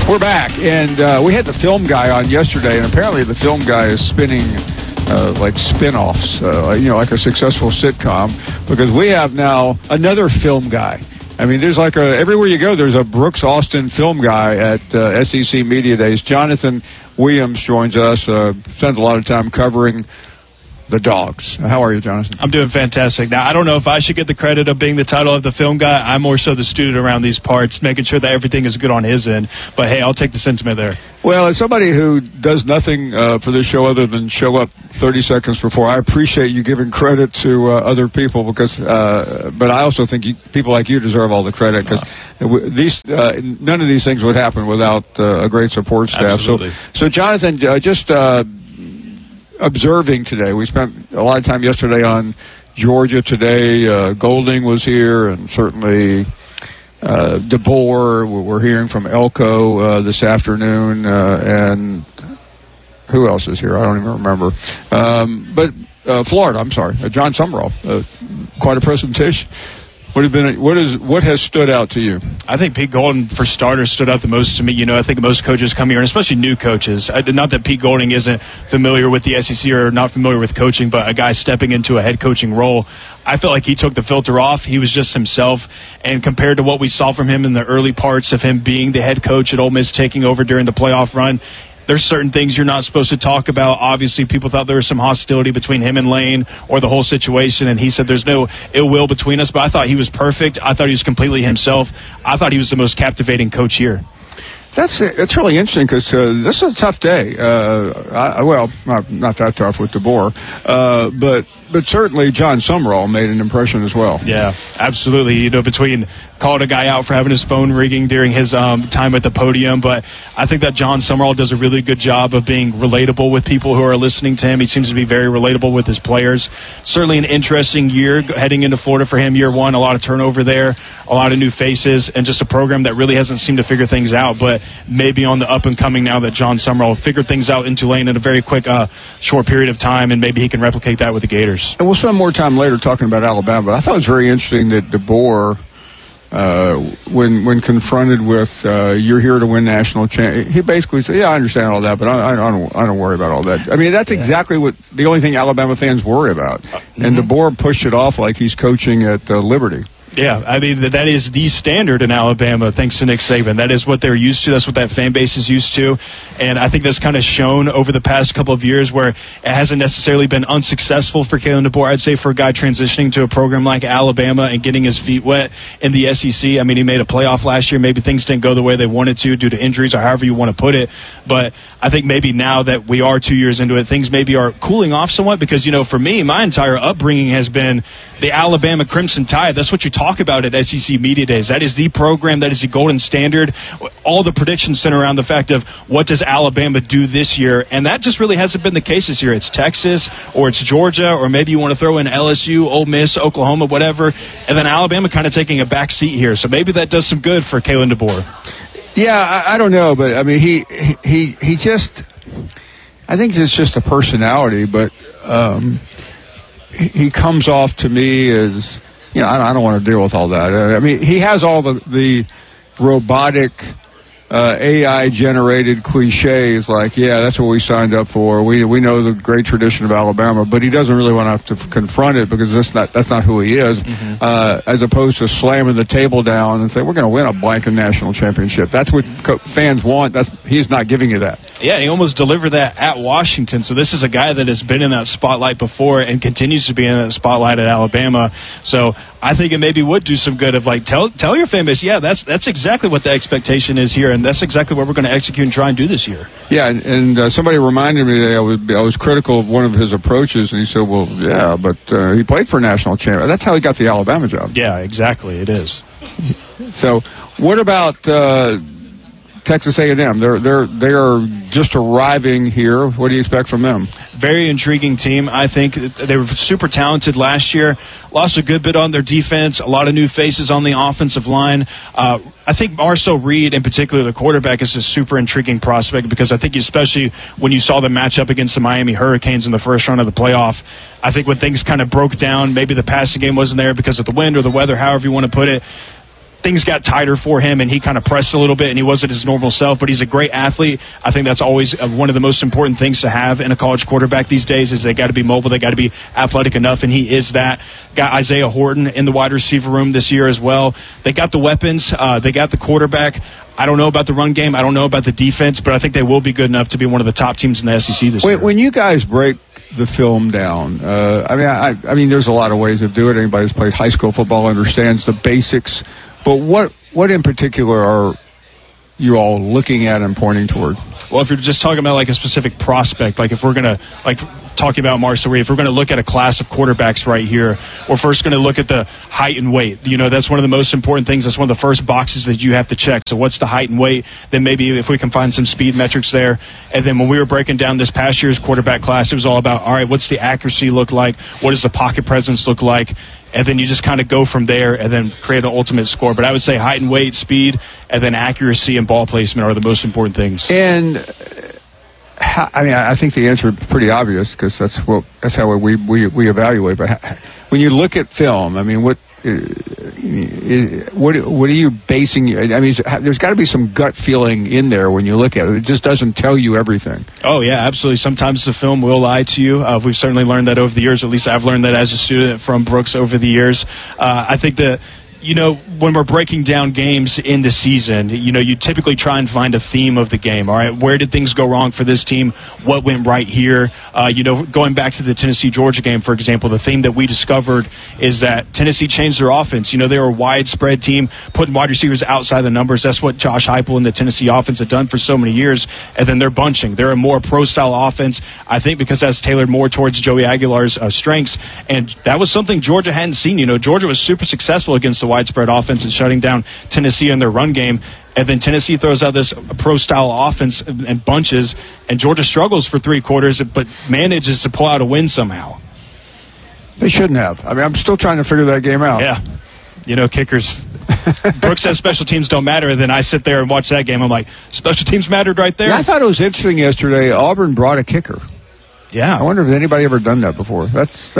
We're back, and we had the film guy on yesterday, and apparently the film guy is spinning like spin-offs, like a successful sitcom, because we have now another film guy. I mean, there's like everywhere you go, there's a Brooks Austin film guy at SEC Media Days. Jonathan Williams joins us, spends a lot of time covering the Dogs. How are you, Jonathan? I'm doing fantastic. Now, I don't know if I should get the credit of being the title of the film guy. I'm more so the student around these parts, making sure that everything is good on his end. But, hey, I'll take the sentiment there. Well, as somebody who does nothing for this show other than show up 30 seconds before, I appreciate you giving credit to other people, because. But I also think people like you deserve all the credit, because none of these things would happen without a great support staff. Absolutely. So Jonathan, just observing today, we spent a lot of time yesterday on Georgia. Today, Golding was here, and certainly DeBoer. We're hearing from Elko this afternoon, and who else is here? I don't even remember. But Florida, I'm sorry, John Summerall. Quite a presentation. What has stood out to you? I think Pete Golding, for starters, stood out the most to me. I think most coaches come here, and especially new coaches. Not that Pete Golding isn't familiar with the SEC or not familiar with coaching, but a guy stepping into a head coaching role, I felt like he took the filter off. He was just himself. And compared to what we saw from him in the early parts of him being the head coach at Ole Miss, taking over during the playoff run, there's certain things you're not supposed to talk about. Obviously, people thought there was some hostility between him and Lane or the whole situation, and he said there's no ill will between us, but I thought he was perfect. I thought he was completely himself. I thought he was the most captivating coach here. It's really interesting, because this is a tough day. Not that tough with DeBoer, but certainly John Summerall made an impression as well. Yeah, absolutely. Between called a guy out for having his phone ringing during his time at the podium, but I think that John Summerall does a really good job of being relatable with people who are listening to him. He seems to be very relatable with his players. Certainly an interesting year heading into Florida for him. Year one, a lot of turnover there, a lot of new faces, and just a program that really hasn't seemed to figure things out, but maybe on the up and coming now that John Summerall figured things out in Tulane in a very quick, short period of time, and maybe he can replicate that with the Gators. And we'll spend more time later talking about Alabama, but I thought it was very interesting that DeBoer, when confronted with you're here to win national champion, he basically said, yeah, I understand all that, but I don't worry about all that. I mean, that's exactly what the only thing Alabama fans worry about. And DeBoer pushed it off like he's coaching at Liberty. Yeah, I mean, that is the standard in Alabama, thanks to Nick Saban. That is what they're used to. That's what that fan base is used to. And I think that's kind of shown over the past couple of years, where it hasn't necessarily been unsuccessful for Kalen DeBoer. I'd say for a guy transitioning to a program like Alabama and getting his feet wet in the SEC. I mean, he made a playoff last year. Maybe things didn't go the way they wanted to due to injuries or however you want to put it. But I think maybe now that we are 2 years into it, things maybe are cooling off somewhat, because, for me, my entire upbringing has been the Alabama Crimson Tide. That's what you talk about at SEC Media Days. That is the program. That is the golden standard. All the predictions center around the fact of what does Alabama do this year, and that just really hasn't been the case this year. It's Texas, or it's Georgia, or maybe you want to throw in LSU, Ole Miss, Oklahoma, whatever, and then Alabama kind of taking a back seat here. So maybe that does some good for Kalen DeBoer. Yeah, I don't know, but I mean, he just, I think it's just a personality, but he comes off to me as, I don't want to deal with all that. I mean, he has all the robotic, AI-generated cliches like, yeah, that's what we signed up for. We know the great tradition of Alabama, but he doesn't really want to have to confront it, because that's not who he is, as opposed to slamming the table down and say, we're going to win a blanket national championship. That's what fans want. He's not giving you that. Yeah, he almost delivered that at Washington. So this is a guy that has been in that spotlight before and continues to be in that spotlight at Alabama. So I think it maybe would do some good of tell your fan base, yeah, that's exactly what the expectation is here, and that's exactly what we're going to execute and try and do this year. Yeah, and somebody reminded me that I was critical of one of his approaches, and he said, well, yeah, but he played for a national champion. That's how he got the Alabama job. Yeah, exactly, it is. So what about Texas A&M? They are just arriving here. What do you expect from them? Very intriguing team. I think they were super talented last year. Lost a good bit on their defense. A lot of new faces on the offensive line. I think Marcel Reed, in particular, the quarterback, is a super intriguing prospect, because I think especially when you saw them match up against the Miami Hurricanes in the first round of the playoff, I think when things kind of broke down, maybe the passing game wasn't there because of the wind or the weather, however you want to put it, things got tighter for him and he kind of pressed a little bit and he wasn't his normal self, but he's a great athlete. I think that's always one of the most important things to have in a college quarterback these days is they got to be mobile, they got to be athletic enough, and he is that. Got Isaiah Horton in the wide receiver room this year as well. They got the weapons, they got the quarterback. I don't know about the run game, I don't know about the defense, but I think they will be good enough to be one of the top teams in the SEC this year. When you guys break the film down, I mean, there's a lot of ways to do it. Anybody who's played high school football understands the basics. But what in particular are you all looking at and pointing toward? Well, if you're just talking about like a specific prospect, like if we're going to talking about Marcel Reed, if we're going to look at a class of quarterbacks right here, we're first going to look at the height and weight. That's one of the most important things. That's one of the first boxes that you have to check. So what's the height and weight? Then maybe if we can find some speed metrics there. And then when we were breaking down this past year's quarterback class, it was all about, all right, what's the accuracy look like? What does the pocket presence look like? And then you just kind of go from there and then create an ultimate score. But I would say height and weight, speed, and then accuracy and ball placement are the most important things. And I think the answer is pretty obvious because that's how we evaluate. But when you look at film, I mean, what are you basing? I mean, there's got to be some gut feeling in there when you look at it. It just doesn't tell you everything. Oh yeah, absolutely. Sometimes the film will lie to you. We've certainly learned that over the years. At least I've learned that as a student from Brooks over the years. I think that. When we're breaking down games in the season, you typically try and find a theme of the game. All right, where did things go wrong for this team? What went right here? Going back to the Tennessee-Georgia game, for example, the theme that we discovered is that Tennessee changed their offense. They were a widespread team, putting wide receivers outside the numbers. That's what Josh Heupel and the Tennessee offense had done for so many years. And then they're bunching. They're a more pro-style offense, I think, because that's tailored more towards Joey Aguilar's strengths. And that was something Georgia hadn't seen. Georgia was super successful against the widespread offense and shutting down Tennessee in their run game. And then Tennessee throws out this pro-style offense and bunches, and Georgia struggles for 3 quarters, but manages to pull out a win somehow. They shouldn't have. I mean, I'm still trying to figure that game out. Yeah. Kickers. Brooks says special teams don't matter, and then I sit there and watch that game. I'm like, special teams mattered right there. Yeah, I thought it was interesting yesterday. Auburn brought a kicker. Yeah, I wonder if anybody ever done that before.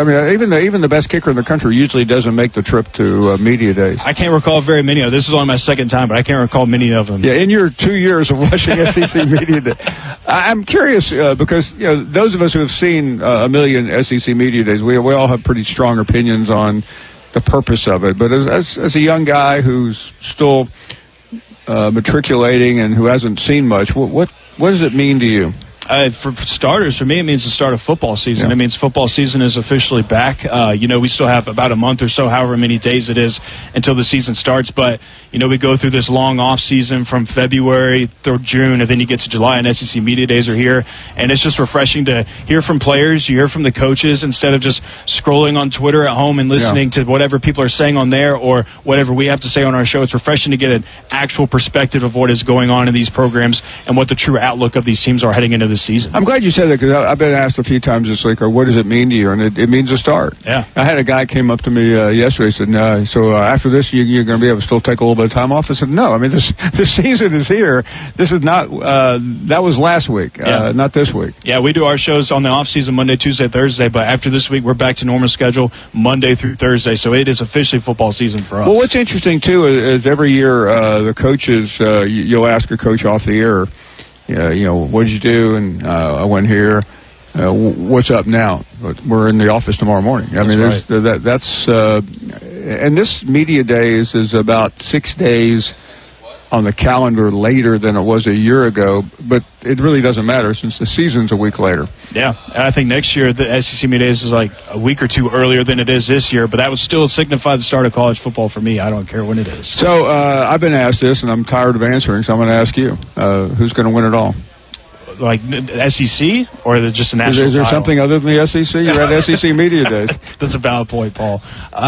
Even the best kicker in the country usually doesn't make the trip to media days. I can't recall very many of them. This is only my second time, but I can't recall many of them. Yeah, in your 2 years of watching SEC media day, I'm curious because those of us who have seen a million SEC media days, we all have pretty strong opinions on the purpose of it. But as a young guy who's still matriculating and who hasn't seen much, what does it mean to you? For starters, for me, it means the start of football season. Yeah. It means football season is officially back. We still have about a month or so, however many days it is, until the season starts. But, we go through this long off season from February through June, and then you get to July, and SEC Media Days are here. And it's just refreshing to hear from players, you hear from the coaches, instead of just scrolling on Twitter at home and listening to whatever people are saying on there or whatever we have to say on our show. It's refreshing to get an actual perspective of what is going on in these programs and what the true outlook of these teams are heading into the season. I'm glad you said that because I've been asked a few times this week, what does it mean to you? And it means a start. Yeah. I had a guy came up to me yesterday and said, so after this, you're going to be able to still take a little bit of time off? I said, no. I mean, this season is here. This is not that was last week, not this week. Yeah, we do our shows on the off season Monday, Tuesday, Thursday, but after this week, we're back to normal schedule Monday through Thursday. So it is officially football season for us. Well, what's interesting, too, is every year the coaches, you'll ask a coach off the air, what did you do? And I went here. What's up now? But we're in the office tomorrow morning. I mean, that's and this media days is about 6 days on the calendar later than it was a year ago, but it really doesn't matter since the season's a week later. Yeah, and I think next year the SEC Media Days is like a week or two earlier than it is this year, but that would still signify the start of college football for me. I don't care when it is. So I've been asked this, and I'm tired of answering, so I'm going to ask you, who's going to win it all? Like SEC or just a national Is there title? something other than the SEC? You're at SEC Media Days. That's a valid point, Paul.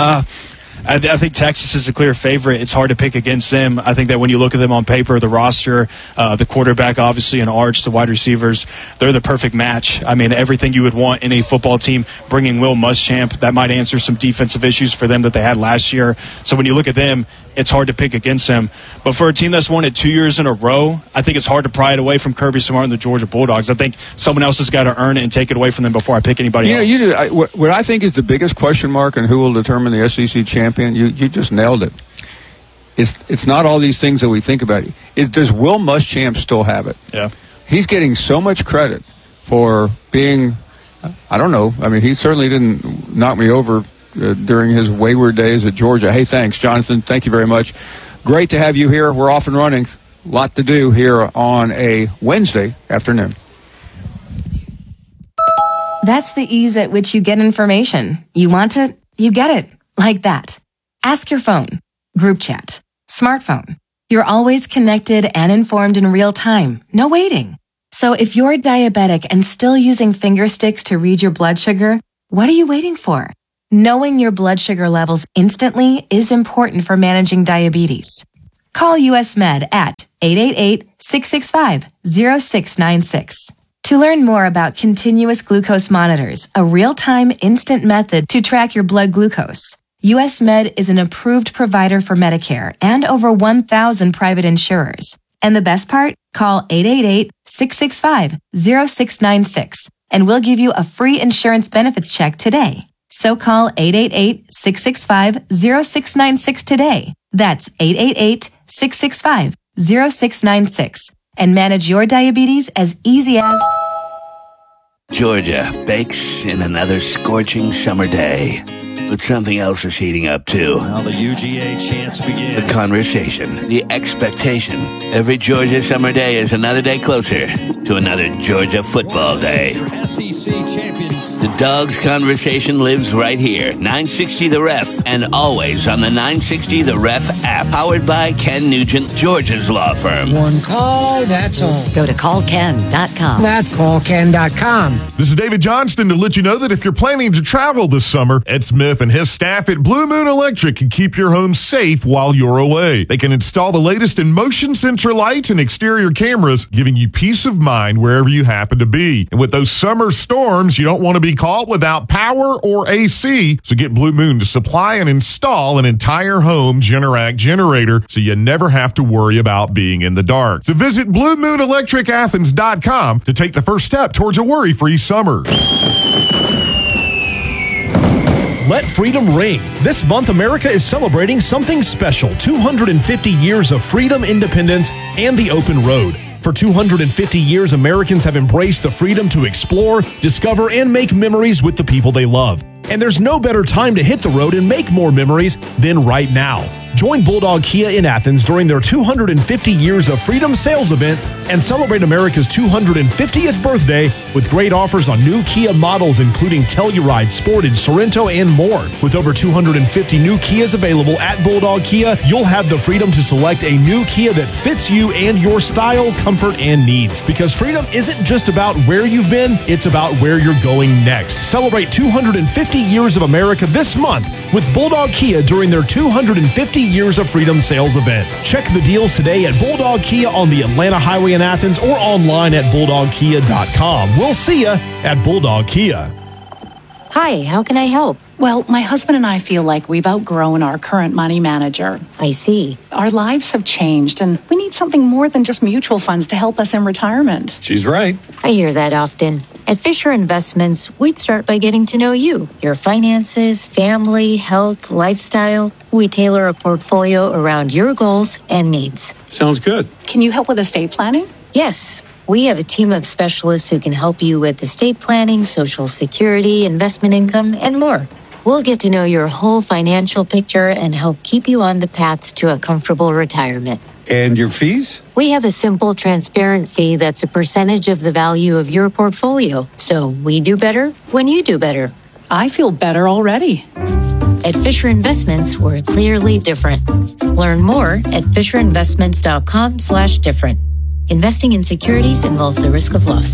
I think Texas is a clear favorite. It's hard to pick against them. I think that when you look at them on paper, the roster, the quarterback, obviously, and Arch, the wide receivers, they're the perfect match. I mean, everything you would want in a football team. Bringing Will Muschamp, that might answer some defensive issues for them that they had last year. So when you look at them, it's hard to pick against them. But for a team that's won it 2 years in a row, I think it's hard to pry it away from Kirby Smart and the Georgia Bulldogs. I think someone else has got to earn it and take it away from them before I pick anybody else. What I think is the biggest question mark and who will determine the SEC champion, you just nailed it. It's not all these things that we think about. Does Will Muschamp still have it? Yeah. He's getting so much credit for being, I don't know. I mean, he certainly didn't knock me over during his wayward days at Georgia. Hey, thanks, Jonathan. Thank you very much. Great to have you here. We're off and running. A lot to do here on a Wednesday afternoon. That's the ease at which you get information. You want it, you get it. Like that. Ask your phone, group chat, smartphone. You're always connected and informed in real time. No waiting. So if you're diabetic and still using finger sticks to read your blood sugar, what are you waiting for? Knowing your blood sugar levels instantly is important for managing diabetes. Call US Med at 888-665-0696. To learn more about continuous glucose monitors, a real-time instant method to track your blood glucose. US Med is an approved provider for Medicare and over 1,000 private insurers. And the best part? Call 888-665-0696 and we'll give you a free insurance benefits check today. So call 888-665-0696 today. That's 888-665-0696 and manage your diabetes as easy as... Georgia bakes in another scorching summer day. But something else is heating up, too. Now the UGA chants begin. The conversation, the expectation. Every Georgia summer day is another day closer to another Georgia football day. SEC champions. The Dogs conversation lives right here. 960 The Ref, and always on the 960 The Ref app. Powered by Ken Nugent, Georgia's law firm. One call, that's all. Go to callken.com. That's callken.com. This is David Johnston to let you know that if you're planning to travel this summer, Ed Smith and his staff at Blue Moon Electric can keep your home safe while you're away. They can install the latest in motion sensor lights and exterior cameras, giving you peace of mind wherever you happen to be. And with those summer storms, you don't want to be caught without power or AC. So get Blue Moon to supply and install an entire home Generac generator so you never have to worry about being in the dark. So visit BlueMoonElectricAthens.com to take the first step towards a worry-free summer. Let freedom ring. This month, America is celebrating something special. 250 years of freedom, independence, and the open road. For 250 years, Americans have embraced the freedom to explore, discover, and make memories with the people they love. And there's no better time to hit the road and make more memories than right now. Join Bulldog Kia in Athens during their 250 Years of Freedom sales event and celebrate America's 250th birthday with great offers on new Kia models including Telluride, Sportage, Sorento, and more. With over 250 new Kias available at Bulldog Kia, you'll have the freedom to select a new Kia that fits you and your style, comfort, and needs. Because freedom isn't just about where you've been, it's about where you're going next. Celebrate 250 years of America this month with Bulldog Kia during their 250 Years of Freedom sales event. Check the deals today at Bulldog Kia on the Atlanta Highway in Athens or online at bulldogkia.com. We'll see you at Bulldog Kia. Hi, how can I help? Well, my husband and I feel like we've outgrown our current money manager. I see. Our lives have changed, and we need something more than just mutual funds to help us in retirement. She's right. I hear that often. At Fisher Investments, we'd start by getting to know you, your finances, family, health, lifestyle. We tailor a portfolio around your goals and needs. Sounds good. Can you help with estate planning? Yes. We have a team of specialists who can help you with estate planning, Social Security, investment income, and more. We'll get to know your whole financial picture and help keep you on the path to a comfortable retirement. And your fees? We have a simple, transparent fee that's a percentage of the value of your portfolio. So we do better when you do better. I feel better already. At Fisher Investments, we're clearly different. Learn more at FisherInvestments.com/different. Investing in securities involves the risk of loss.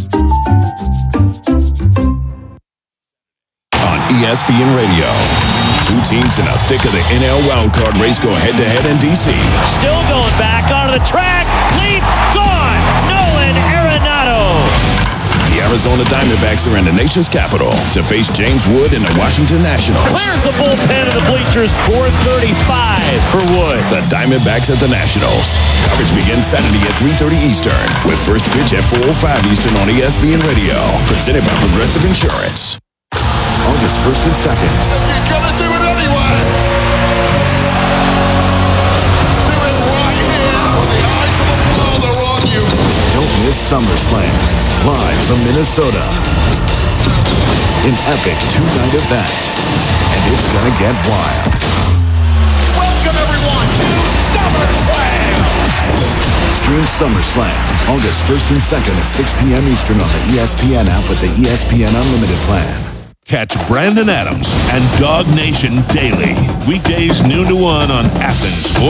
ESPN Radio. Two teams in the thick of the NL wildcard race go head-to-head in D.C. Still going back onto the track. Leaps gone. Nolan Arenado. The Arizona Diamondbacks are in the nation's capital to face James Wood and the Washington Nationals. Clears the bullpen of the bleachers. 4:35 for Wood. The Diamondbacks at the Nationals. Coverage begins Saturday at 3:30 Eastern with first pitch at 4:05 Eastern on ESPN Radio. Presented by Progressive Insurance. August 1st and 2nd. You're gonna do it anyway. SummerSlam, live from Minnesota. An epic two-night event, and it's gonna get wild. Welcome everyone to SummerSlam! Stream SummerSlam August 1st and 2nd at 6 p.m. Eastern on the ESPN app with the ESPN Unlimited plan. Catch Brandon Adams and Dog Nation daily. Weekdays noon to 1 on Athens,